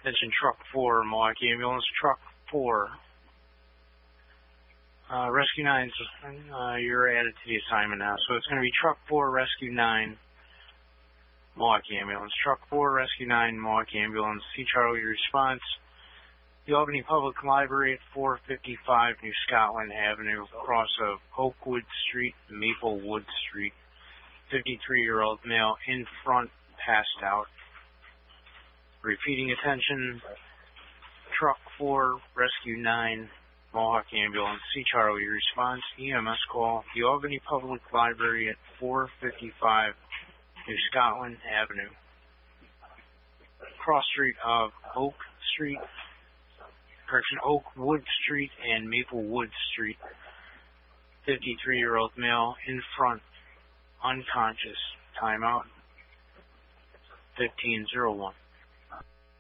Attention Truck 4, Milwaukee Ambulance, Truck 4. Rescue 9's, you're added to the assignment now. So it's going to be Truck 4, Rescue 9, Milwaukee Ambulance. Truck 4, Rescue 9, Milwaukee Ambulance. C. Charlie, response. The Albany Public Library at 455 New Scotland Avenue, across of Oakwood Street, Maplewood Street. 53-year-old male, in front, passed out. Repeating attention, Truck 4, Rescue 9, Milwaukee Ambulance. C. Charlie, response, EMS call. The Albany Public Library at 455 New Scotland Avenue. Cross street of Oakwood Street and Maplewood Street. 53-year-old male, in front, unconscious. Timeout. 15:01.